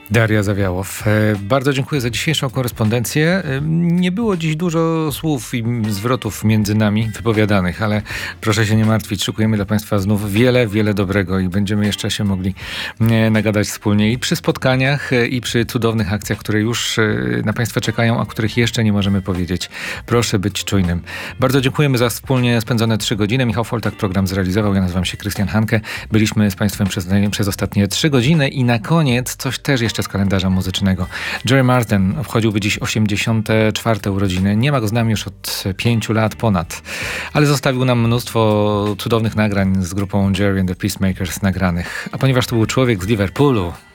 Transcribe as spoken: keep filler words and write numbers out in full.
Daria Zawiałow. Bardzo dziękuję za dzisiejszą korespondencję. Nie było dziś dużo słów i zwrotów między nami wypowiadanych, ale proszę się nie martwić, szykujemy dla Państwa znów wiele, wiele dobrego i będziemy jeszcze się mogli nagadać wspólnie i przy spotkaniach, i przy cudownych akcjach, które już na Państwa czekają, o których jeszcze nie możemy powiedzieć. Proszę być czujnym. Bardzo dziękujemy za wspólnie spędzone trzy godziny. Michał Foltak program zrealizował. Ja nazywam się Krystian Hanke. Byliśmy z Państwem przez, przez ostatnie trzy godziny i na koniec coś też jeszcze z kalendarza muzycznego. Jerry Martin obchodziłby dziś osiemdziesiąte czwarte urodziny. Nie ma go z nami już od pięciu lat ponad, ale zostawił nam mnóstwo cudownych nagrań z grupą Jerry and the Peacemakers nagranych. A ponieważ to był człowiek z Liverpoolu,